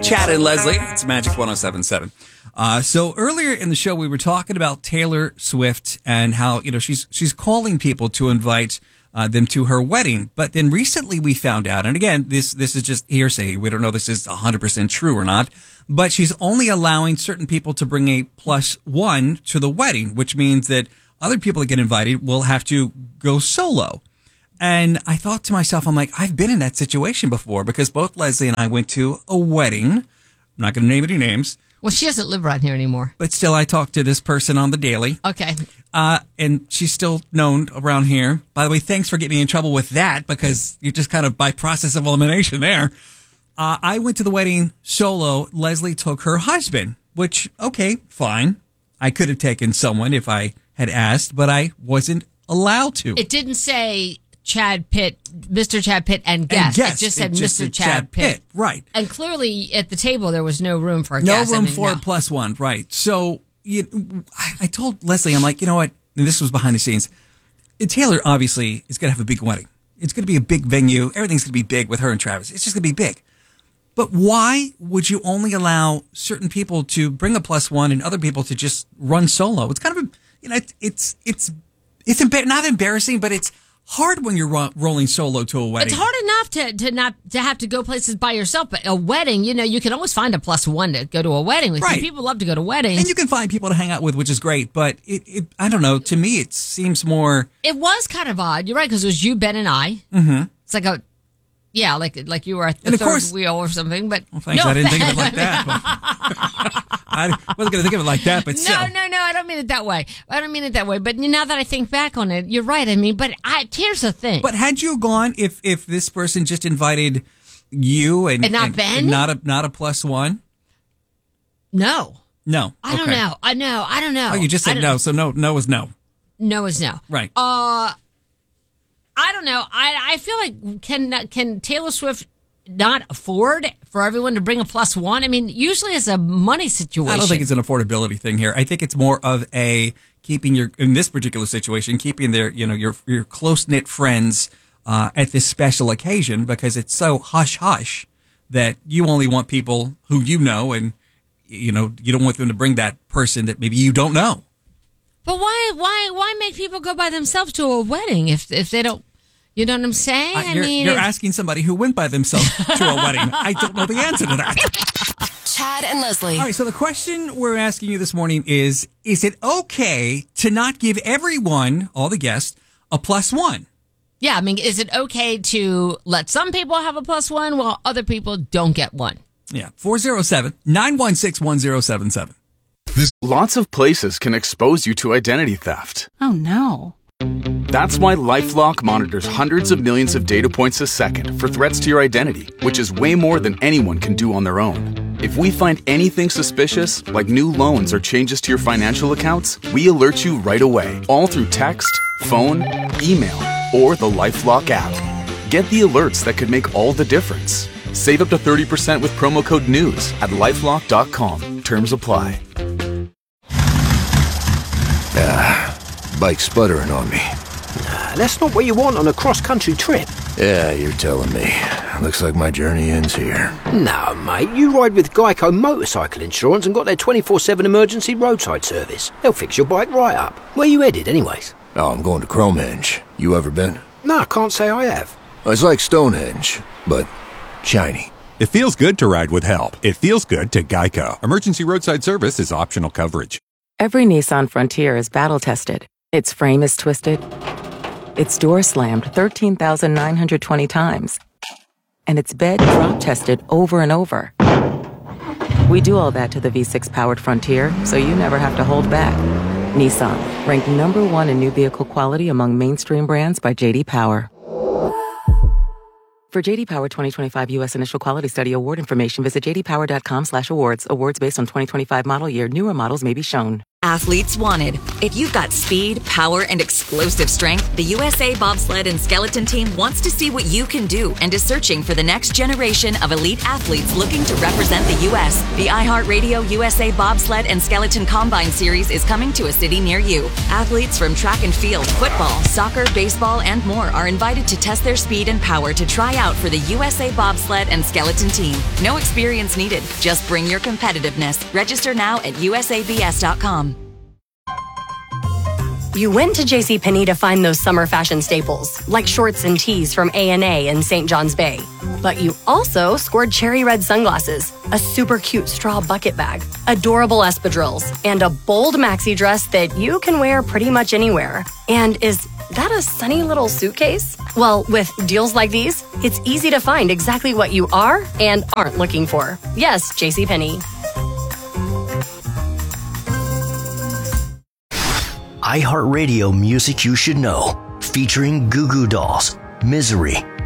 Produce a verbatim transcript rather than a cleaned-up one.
Chad and Leslie. It's Magic one oh seven point seven. Uh, so earlier in the show, we were talking about Taylor Swift and how, you know, she's she's calling people to invite uh, them to her wedding. But then recently we found out, and again, this this is just hearsay. We don't know if this is one hundred percent true or not. But she's only allowing certain people to bring a plus one to the wedding, which means that other people that get invited will have to go solo. And I thought to myself, I'm like, I've been in that situation before because both Leslie and I went to a wedding. I'm not going to name any names. Well, she doesn't live around here anymore. But still, I talked to this person on the daily. Okay. Uh, and she's still known around here. By the way, thanks for getting me in trouble with that because you just kind of by process of elimination there. Uh, I went to the wedding solo. Leslie took her husband, which, okay, fine. I could have taken someone if I had asked, but I wasn't allowed to. It didn't say Chad Pitt, Mister Chad Pitt and guest. And guest. It just said It just Mister said Chad, Chad Pitt. Pitt, right. And clearly at the table there was no room for a No guest. room I mean, for no. a plus one, right. So you, I, I told Leslie, I'm like, you know what? And this was behind the scenes. Taylor obviously is going to have a big wedding. It's going to be a big venue. Everything's going to be big with her and Travis. It's just going to be big. But why would you only allow certain people to bring a plus one and other people to just run solo? It's kind of, a, you know, it's, it's, it's, it's embar- not embarrassing, but it's hard when you're ro- rolling solo to a wedding. It's hard enough to, to not to have to go places by yourself, but a wedding, you know, you can always find a plus one to go to a wedding with. Right. People love to go to weddings. And you can find people to hang out with, which is great. But it, it I don't know, to me, it seems more. It was kind of odd. You're right, because it was you, Ben, and I. Mm-hmm. It's like a, yeah, like like you were at the And of third course- wheel or something. But Well, thanks. no I didn't think of it offense. like that. But I wasn't going to think of it like that, but still. No, no, no, I don't mean it that way. I don't mean it that way. But now that I think back on it, you're right. I mean, but I, here's the thing. But had you gone if if this person just invited you and, And not Ben? and not a not a plus one? no. No. I don't Okay. know. I know. I don't know. Oh, you just I said don't- no, so no no is no. No is no. Right. Uh, I don't know. I I feel like can can Taylor Swift not afford for everyone to bring a plus one? I mean, usually it's a money situation. I don't think it's an affordability thing here. I think it's more of a keeping your in this particular situation, keeping their you know your your close knit friends uh, at this special occasion because it's so hush hush that you only want people who you know and you know you don't want them to bring that person that maybe you don't know. But why why why make people go by themselves to a wedding if if they don't? You know what I'm saying? Uh, I you're, mean, you're it's- asking somebody who went by themselves to a wedding. I don't know the answer to that. Chad and Leslie. All right, so the question we're asking you this morning is, is it okay to not give everyone, all the guests, a plus one? yeah. I mean, is it okay to let some people have a plus one while other people don't get one? Yeah, four oh seven, nine one six, one oh seven seven. Lots of places can expose you to identity theft. Oh, no. That's why LifeLock monitors hundreds of millions of data points a second for threats to your identity, which is way more than anyone can do on their own. If we find anything suspicious, like new loans or changes to your financial accounts, we alert you right away, all through text, phone, email, or the LifeLock app. Get the alerts that could make all the difference. Save up to thirty percent with promo code NEWS at lifelock dot com. Terms apply. Bike sputtering on me. That's not what you want on a cross-country trip. Yeah, you're telling me. Looks like my journey ends here. No, mate, you ride with Geico Motorcycle Insurance and got their twenty-four seven emergency roadside service. They'll fix your bike right up. Where you headed, anyways? Oh, I'm going to Cromehenge. You ever been? No, I can't say I have. It's like Stonehenge, but shiny. It feels good to ride with help. It feels good to Geico. Emergency roadside service is optional coverage. Every Nissan Frontier is battle-tested. Its frame is twisted. Its door slammed thirteen thousand nine hundred twenty times. And its bed drop-tested over and over. We do all that to the V six powered Frontier, so you never have to hold back. Nissan, ranked number one in new vehicle quality among mainstream brands by J D Power. For J D Power twenty twenty-five U S Initial Quality Study award information, visit j d power dot com slash awards. Awards based on twenty twenty-five model year. Newer models may be shown. Athletes wanted. If you've got speed, power, and explosive strength, the U S A Bobsled and Skeleton Team wants to see what you can do and is searching for the next generation of elite athletes looking to represent the U S The iHeartRadio U S A Bobsled and Skeleton Combine Series is coming to a city near you. Athletes from track and field, football, soccer, baseball, and more are invited to test their speed and power to try out for the U S A Bobsled and Skeleton Team. No experience needed. Just bring your competitiveness. Register now at U S A B S dot com. You went to JCPenney to find those summer fashion staples, like shorts and tees from A and A in Saint John's Bay. But you also scored cherry red sunglasses, a super cute straw bucket bag, adorable espadrilles, and a bold maxi dress that you can wear pretty much anywhere. And is that a sunny little suitcase? Well, with deals like these, it's easy to find exactly what you are and aren't looking for. Yes, JCPenney. iHeartRadio Music You Should Know, featuring Goo Goo Dolls, Misery,